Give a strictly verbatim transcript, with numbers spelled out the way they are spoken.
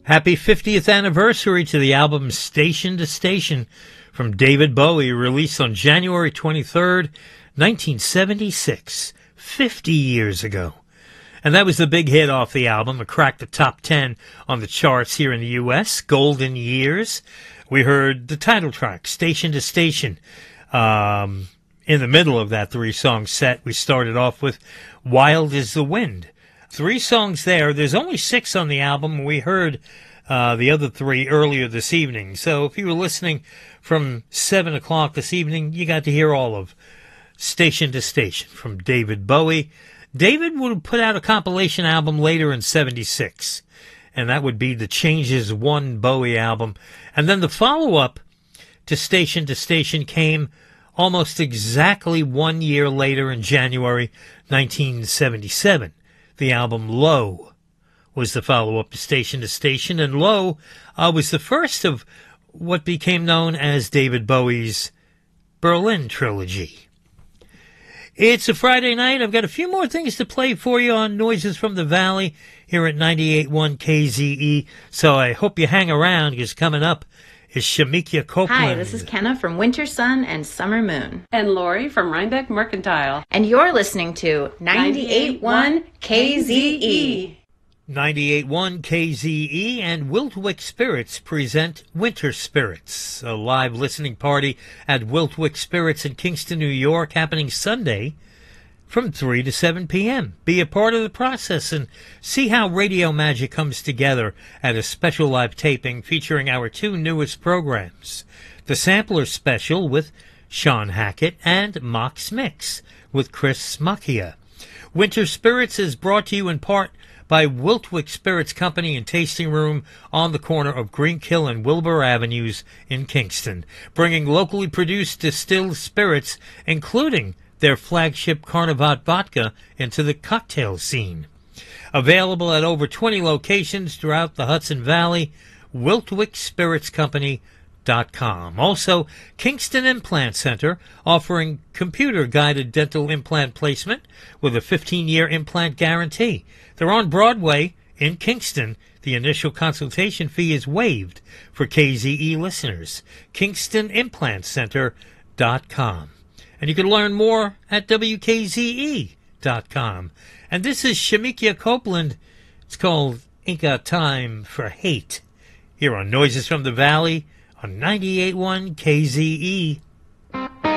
Happy fiftieth anniversary to the album Station to Station from David Bowie, released on January twenty-third, nineteen seventy-six, fifty years ago. And that was the big hit off the album. It cracked the top ten on the charts here in the U S, Golden Years. We heard the title track, Station to Station. Um, in the middle of that three-song set, we started off with Wild is the Wind. Three songs there. There's only six on the album. We heard uh, the other three earlier this evening. So if you were listening from seven o'clock this evening, you got to hear all of Station to Station from David Bowie. David would have put out a compilation album later in seventy-six, and that would be the Changes One Bowie album. And then the follow-up to Station to Station came almost exactly one year later in January nineteen seventy-seven. The album Low was the follow-up to Station to Station, and Low uh, was the first of what became known as David Bowie's Berlin Trilogy. It's a Friday night. I've got a few more things to play for you on Noises from the Valley here at ninety-eight point one K Z E, so I hope you hang around, because coming up is Shamikia Copeland. Hi, this is Kenna from Winter Sun and Summer Moon. And Lori from Rhinebeck Mercantile. And you're listening to ninety-eight point one K Z E. ninety-eight point one K Z E and Wiltwick Spirits present Winter Spirits, a live listening party at Wiltwick Spirits in Kingston, New York, happening Sunday from three to seven p.m. Be a part of the process and see how radio magic comes together at a special live taping featuring our two newest programs, the Sampler Special with Sean Hackett and Mox Mix with Chris Smacchia. Winter Spirits is brought to you in part by Wiltwick Spirits Company and Tasting Room on the corner of Greenkill and Wilbur Avenues in Kingston, bringing locally produced distilled spirits, including their flagship Carnivat vodka, into the cocktail scene. Available at over twenty locations throughout the Hudson Valley, wiltwick spirits company dot com. Also, Kingston Implant Center, offering computer-guided dental implant placement with a fifteen-year implant guarantee. They're on Broadway in Kingston. The initial consultation fee is waived for K Z E listeners. kingston implant center dot com. And you can learn more at W K Z E dot com. And this is Shamikia Copeland. It's called Ain't Got Time for Hate, here on Noises from the Valley on ninety-eight point one K Z E.